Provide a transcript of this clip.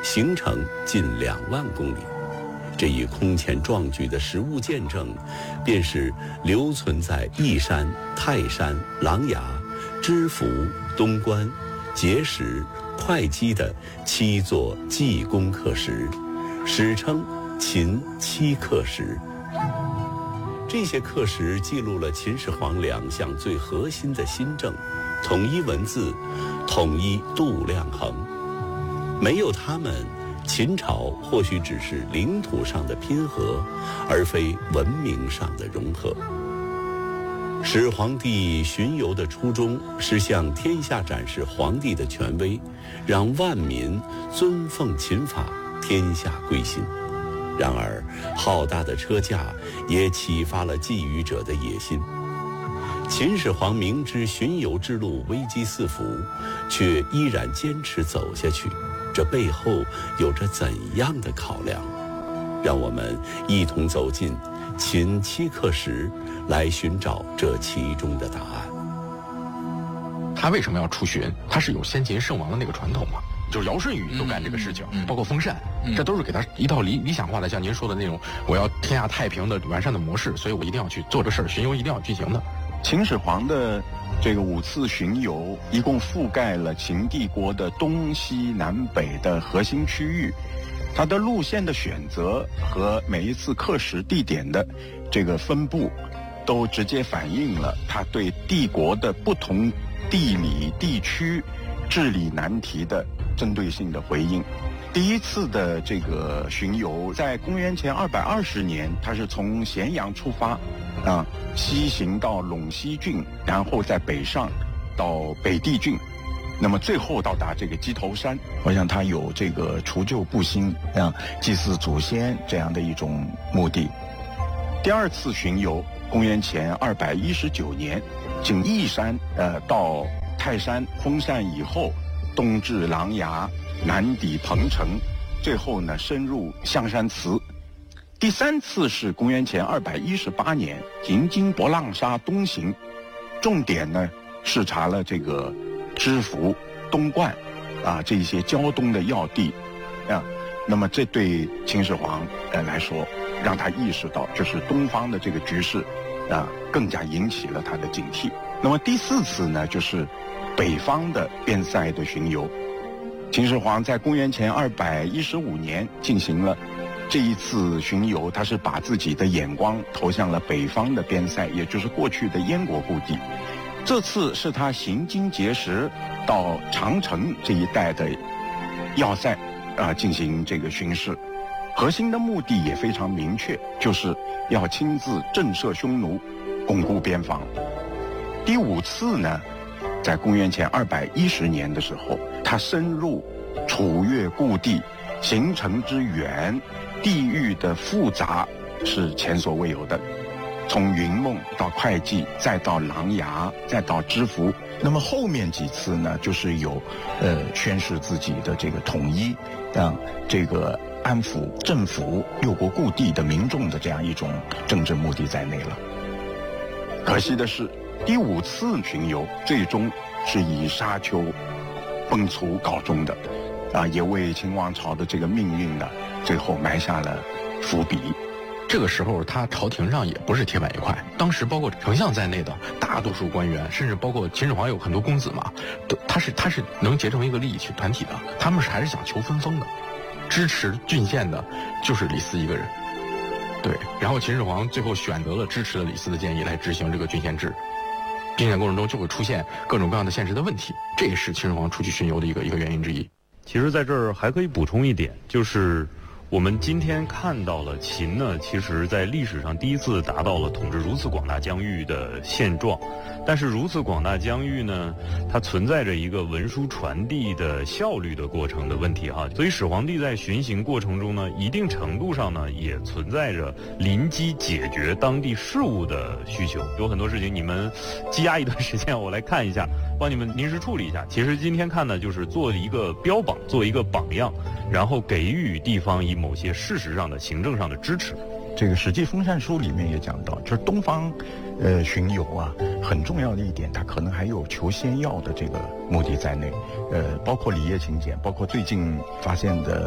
行程近2万公里。这一空前壮举的实物见证，便是留存在义山、泰山、琅琊、知府、东关、碣石、会稽的7座济公刻石，史称秦7刻石。这些刻石记录了秦始皇2项最核心的新政：统一文字，统一度量衡。没有它们，秦朝或许只是领土上的拼合，而非文明上的融合。始皇帝巡游的初衷是向天下展示皇帝的权威，让万民尊奉秦法，天下归心。然而，浩大的车驾也启发了觊觎者的野心。秦始皇明知巡游之路危机四伏，却依然坚持走下去，这背后有着怎样的考量？让我们一同走进秦7刻石，来寻找这其中的答案。 他为什么要出巡？他是有先秦圣王的那个传统嘛，就是尧舜禹都干这个事情，包括封禅，这都是给他一套理想化的，像您说的那种我要天下太平的完善的模式，所以我一定要去做这事儿，巡游一定要进行的。 秦始皇的这个5次巡游，一共覆盖了秦帝国的东西南北的核心区域，它的路线的选择和每一次刻石地点的这个分布，都直接反映了他对帝国的不同地理地区治理难题的针对性的回应。第一次的这个巡游在公元前220年，它是从咸阳出发，西行到陇西郡，然后再北上到北地郡，那么最后到达这个鸡头山。我想它有这个除旧布新，祭祀祖先这样的一种目的。第二次巡游，公元前219年，经义山到泰山封禅以后，东至琅琊，南抵彭城，最后呢深入象山祠。第三次是公元前218年，行经博浪沙东行，重点呢视察了这个知府、东灌这些胶东的要地那么这对秦始皇来说，让他意识到就是东方的这个局势更加引起了他的警惕。那么第四次呢，就是北方的边塞的巡游。秦始皇在公元前215年进行了这一次巡游，他是把自己的眼光投向了北方的边塞，也就是过去的燕国故地。这次是他行经碣石到长城这一带的要塞进行这个巡视，核心的目的也非常明确，就是要亲自震慑匈奴，巩固边防。第5次呢，在公元前210年的时候，他深入楚越故地，行程之远，地域的复杂是前所未有的，从云梦到会稽，再到琅琊，再到知府。那么后面几次呢，就是有宣示自己的这个统一，让这个安抚政府6国故地的民众的这样一种政治目的在内了。可惜的是，第5次巡游最终是以沙丘崩殂告终的，也为秦王朝的这个命运呢，最后埋下了伏笔。 这个时候他朝廷上也不是铁板一块，当时包括丞相在内的大多数官员，甚至包括秦始皇有很多公子嘛，他是能结成一个利益团体的，他们还是想求分封的，支持郡县的就是李斯一个人。对，然后秦始皇最后选择了支持了李斯的建议来执行这个郡县制，郡县过程中就会出现各种各样的现实的问题，这也是秦始皇出去巡游的一个原因之一。 其实在这儿还可以补充一点，就是我们今天看到了秦呢，其实在历史上第一次达到了统治如此广大疆域的现状，但是如此广大疆域呢，它存在着一个文书传递的效率的过程的问题哈，所以始皇帝在巡行过程中呢，一定程度上呢，也存在着临机解决当地事务的需求。有很多事情你们积压一段时间，我来看一下，帮你们临时处理一下。其实今天看呢，就是做一个标榜，做一个榜样，然后给予地方以某些事实上的行政上的支持。 这个《史记封禅书》里面也讲到，就是东方巡游很重要的一点，它可能还有求仙药的这个目的在内，包括礼乐勤俭，包括最近发现的